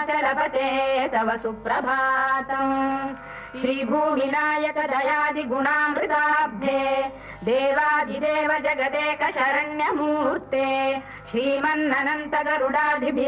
वेङ्कटाचलपते तव सुप्रभातम् श्रीभूविनायक दयादिगुणामृताब्धे देवादिदेव जगदेक शरण्यमूर्ते श्रीमन्ननन्त गरुडाधिभिः